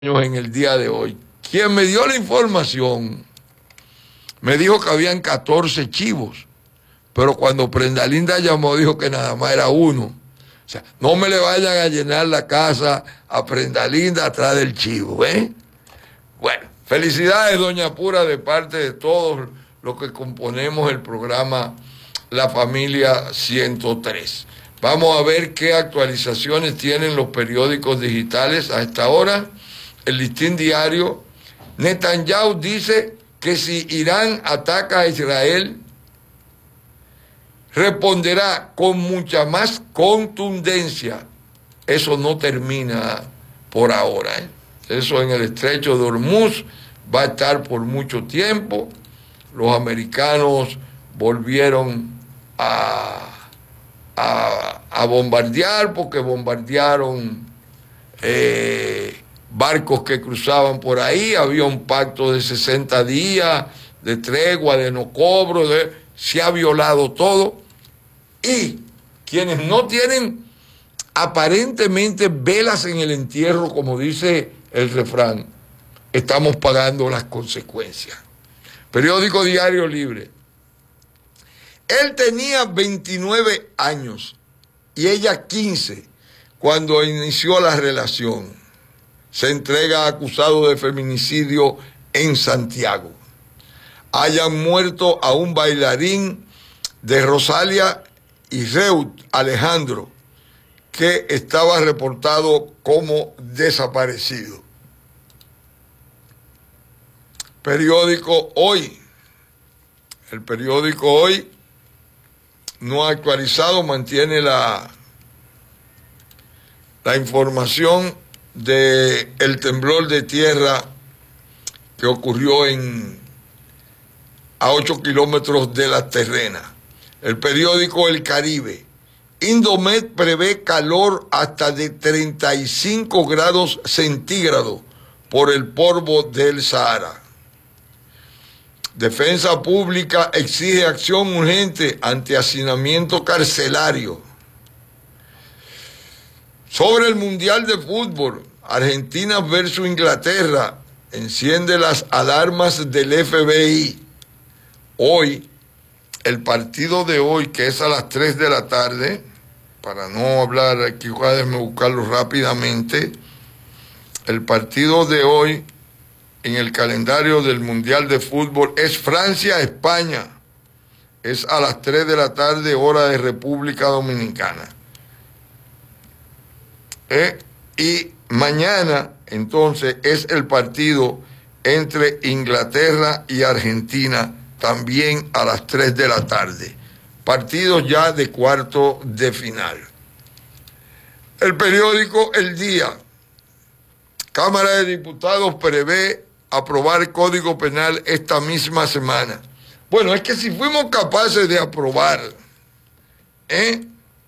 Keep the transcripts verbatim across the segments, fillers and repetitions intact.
en el día de hoy. Quien me dio la información me dijo que habían catorce chivos, pero cuando Prenda Linda llamó dijo que nada más era uno. O sea, no me le vayan a llenar la casa a Prenda Linda atrás del chivo, ¿eh? Bueno, felicidades, doña Pura, de parte de todos los que componemos el programa La Familia ciento tres. Vamos a ver qué actualizaciones tienen los periódicos digitales a esta hora. El Listín Diario: Netanyahu dice que si Irán ataca a Israel, responderá con mucha más contundencia. Eso no termina por ahora, ¿eh? Eso en el estrecho de Hormuz va a estar por mucho tiempo. Los americanos volvieron a, a, a bombardear porque bombardearon eh, barcos que cruzaban por ahí. Había un pacto de sesenta días de tregua, de no cobro, de, se ha violado todo. Y quienes no tienen aparentemente velas en el entierro, como dice el refrán, estamos pagando las consecuencias. Periódico Diario Libre: él tenía veintinueve años y ella quince cuando inició la relación. Se entrega acusado de feminicidio en Santiago. Hayan muerto a un bailarín de Rosalia y Reut, Alejandro, que estaba reportado como desaparecido. Periódico Hoy. El periódico Hoy no ha actualizado, mantiene la, la información de el temblor de tierra que ocurrió en a ocho kilómetros de La Terrena. El periódico El Caribe: Indomet prevé calor hasta de treinta y cinco grados centígrados por el polvo del Sahara. Defensa Pública exige acción urgente ante hacinamiento carcelario. Sobre el Mundial de Fútbol, Argentina versus Inglaterra, enciende las alarmas del F B I. Hoy, el partido de hoy, que es a las tres de la tarde, para no hablar aquí, déjenme buscarlo rápidamente. El partido de hoy en el calendario del Mundial de Fútbol es Francia-España. Es a las tres de la tarde, hora de República Dominicana. ¿Eh? Y mañana, entonces, es el partido entre Inglaterra y Argentina, también a las tres de la tarde. Partidos ya de cuarto de final. El periódico El Día: Cámara de Diputados prevé aprobar Código Penal esta misma semana. Bueno, es que si fuimos capaces de aprobar ¿eh?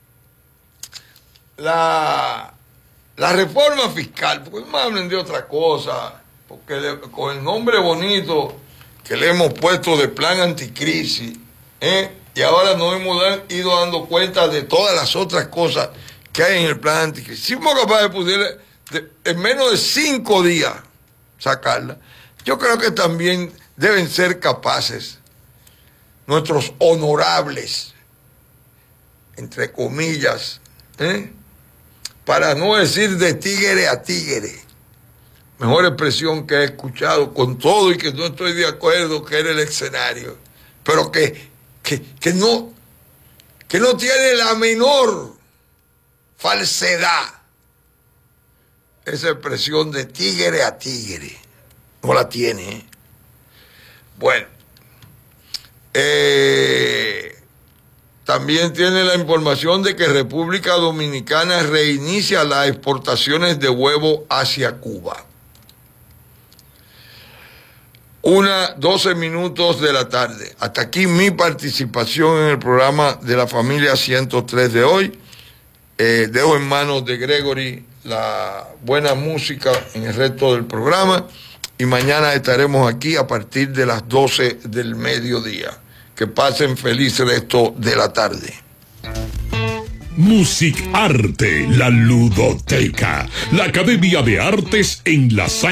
la, la reforma fiscal, porque no hablen de otra cosa, porque le, con el nombre bonito que le hemos puesto de plan anticrisis, ¿eh? y ahora nos hemos ido dando cuenta de todas las otras cosas que hay en el plan anticrisis. Si fuimos capaces de poder de, en menos de cinco días sacarla, yo creo que también deben ser capaces nuestros honorables, entre comillas, ¿eh? para no decir de tigre a tigre, mejor expresión que he escuchado, con todo y que no estoy de acuerdo que era el escenario, pero que, que, que, no, que no tiene la menor falsedad, esa expresión de tigre a tigre. No la tiene, ¿eh? Bueno, eh, también tiene la información de que República Dominicana reinicia las exportaciones de huevo hacia Cuba. Una, doce minutos de la tarde. Hasta aquí mi participación en el programa de La Familia ciento tres de hoy. Eh, dejo en manos de Gregory la buena música en el resto del programa. Y mañana estaremos aquí a partir de las doce del mediodía. Que pasen feliz resto de la tarde. Music Arte, la ludoteca, la Academia de Artes en la